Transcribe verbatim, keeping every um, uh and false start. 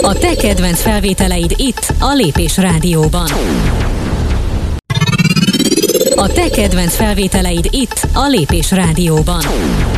A te kedvenc felvételeid itt, a Lépés Rádióban. A te kedvenc felvételeid itt, a Lépés Rádióban.